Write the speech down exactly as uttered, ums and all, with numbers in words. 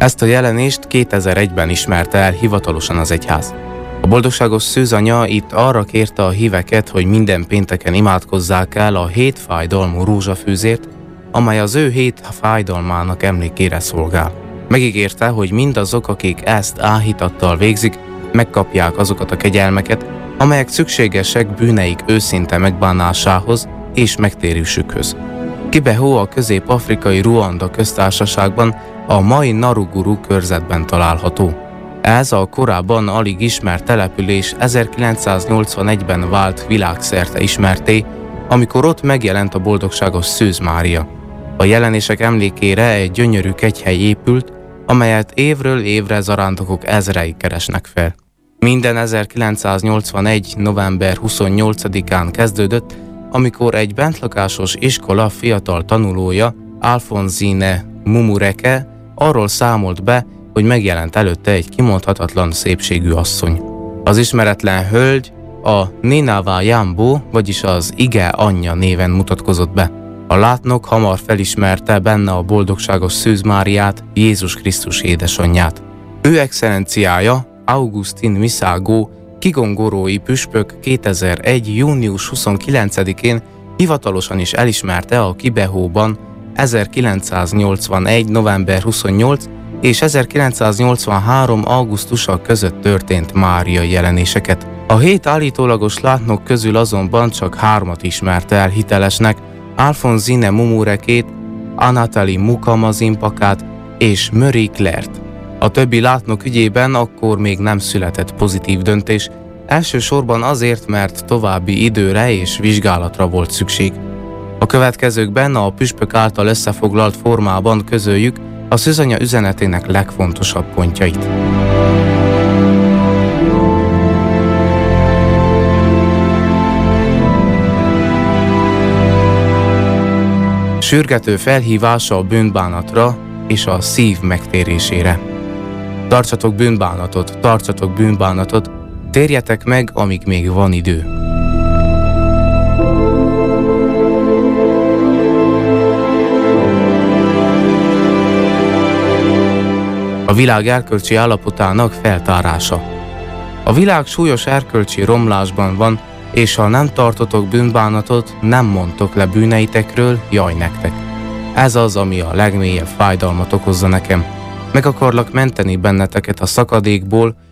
Ezt a jelenést kétezer-egyben ismerte el hivatalosan az egyház. A boldogságos szűzanya itt arra kérte a híveket, hogy minden pénteken imádkozzák el a hét fájdalmú rózsafűzért, amely az ő hét fájdalmának emlékére szolgál. Megígérte, hogy mindazok, akik ezt áhítattal végzik, megkapják azokat a kegyelmeket, amelyek szükségesek bűneik őszinte megbánásához és megtérésükhöz. Kibeho a közép-afrikai Ruanda köztársaságban, a mai Naruguru körzetben található. Ez a korábban alig ismert település ezerkilencszáznyolcvanegyben vált világszerte ismerté, amikor ott megjelent a boldogságos Szűz Mária. A jelenések emlékére egy gyönyörű kegyhely épült, amelyet évről évre zarándokok ezrei keresnek fel. Minden ezerkilencszáznyolcvanegy. november huszonnyolcadikán kezdődött, amikor egy bentlakásos iskola fiatal tanulója, Alphonsine Mumureke arról számolt be, hogy megjelent előtte egy kimondhatatlan szépségű asszony. Az ismeretlen hölgy a Ninava Jambo, vagyis az Ige anyja néven mutatkozott be. A látnok hamar felismerte benne a boldogságos Szűz Máriát, Jézus Krisztus édesanyját. Ő excellenciája, Augustin Misago, kigongorói püspök kétezer-egy. június huszonkilencedikén hivatalosan is elismerte a Kibehóban ezerkilencszáznyolcvanegy. november huszonnyolcadika és ezerkilencszáznyolcvanhárom. augusztusa között történt máriai jelenéseket. A hét állítólagos látnok közül azonban csak hármat ismerte el hitelesnek, Alphonsine Mumurekét, Anatali Mukamazimpakát és Marie Claire-t. A többi látnok ügyében akkor még nem született pozitív döntés, elsősorban azért, mert további időre és vizsgálatra volt szükség. A következőkben a püspök által összefoglalt formában közöljük a szűzanya üzenetének legfontosabb pontjait. Sürgető felhívása a bűnbánatra és a szív megtérésére. Tartsatok bűnbánatot, tartsatok bűnbánatot, térjetek meg, amíg még van idő. A világ erkölcsi állapotának feltárása. A világ súlyos erkölcsi romlásban van, és ha nem tartotok bűnbánatot, nem mondtok le bűneitekről, jaj nektek. Ez az, ami a legmélyebb fájdalmat okozza nekem. Meg akarlak menteni benneteket a szakadékból,